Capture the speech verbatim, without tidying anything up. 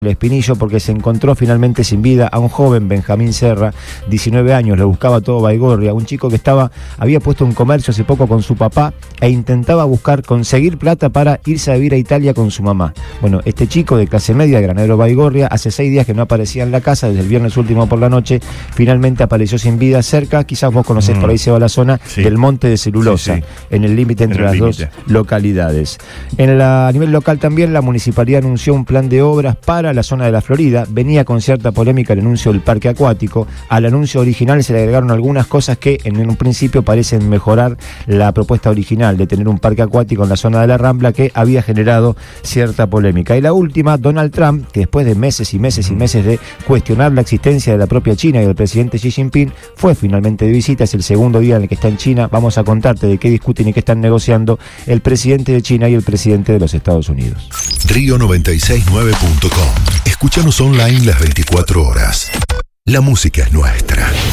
el Espinillo porque se encontró finalmente sin vida a un joven, Benjamín Serra, diecinueve años, lo buscaba todo Baigorria, un chico que estaba, había puesto un comercio hace poco con su papá e intentaba buscar, conseguir plata para irse a vivir a Italia con su mamá. Bueno, este chico de clase media, de Granadero Baigorria, hace seis días que no aparecía en la casa, desde el viernes último por la noche, finalmente apareció sin vida cerca, quizás vos conocés, mm. por ahí se va la zona sí. del Monte de Celulosa, sí, sí. en el límite entre las límite. dos localidades. En la, a nivel local también, la municipalidad anunció un plan de obras para la zona de la Florida. Venía con cierta polémica el anuncio del parque acuático. Al anuncio original se le agregaron algunas cosas que en un principio parecen mejorar la propuesta original de tener un parque acuático en la zona de la Rambla, que había generado cierta polémica. Y la última, Donald Trump, que después de meses y meses y meses de cuestionar la existencia de la propia China y del presidente Xi Jinping, fue finalmente de visita. Es el segundo día en el que está en China. Vamos a contarte de qué discuten y qué están negociando el presidente de China y el presidente de los Estados Unidos. Río noventa y seis nueve punto com. Escúchanos online las veinticuatro horas. La música es nuestra.